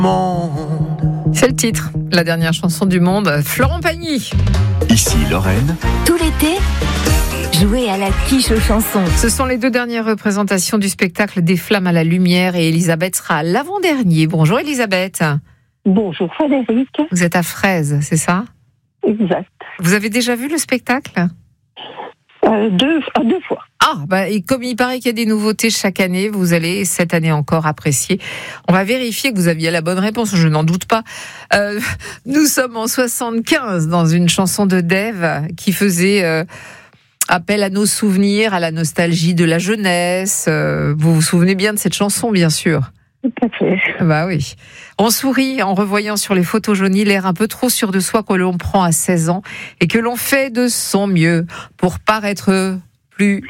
C'est le titre, la dernière chanson du monde, Florent Pagny. Ici Lorraine. Tout l'été, jouez à la quiche aux chansons. Ce sont les deux dernières représentations du spectacle Des flammes à la lumière et Elisabeth sera à l'avant-dernier. Bonjour Elisabeth. Bonjour Frédéric. Vous êtes à Fraise, c'est ça ? Exact. Vous avez déjà vu le spectacle ? Deux fois. Et comme il paraît qu'il y a des nouveautés chaque année, vous allez cette année encore apprécier. On va vérifier que vous aviez la bonne réponse, je n'en doute pas. Nous sommes en 75 dans une chanson de Dave qui faisait appel à nos souvenirs, à la nostalgie de la jeunesse. Vous vous souvenez bien de cette chanson, bien sûr. Tout à fait. Bah oui. On sourit en revoyant sur les photos jaunies l'air un peu trop sûr de soi que l'on prend à 16 ans et que l'on fait de son mieux pour paraître plus